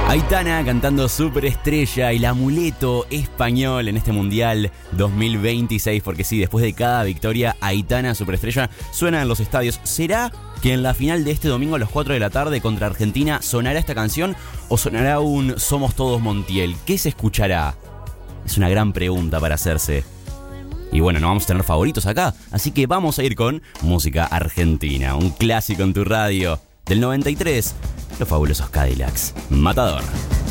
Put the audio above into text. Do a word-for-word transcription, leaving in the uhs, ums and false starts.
Aitana cantando Superestrella, el amuleto español en este Mundial dos mil veintiséis, porque sí, después de cada victoria, Aitana Superestrella suena en los estadios. ¿Será que en la final de este domingo a las cuatro de la tarde contra Argentina sonará esta canción o sonará un Somos Todos Montiel? ¿Qué se escuchará? Es una gran pregunta para hacerse. Y bueno, no vamos a tener favoritos acá, así que vamos a ir con música argentina, un clásico en tu radio del noventa y tres, Los Fabulosos Cadillacs, Matador.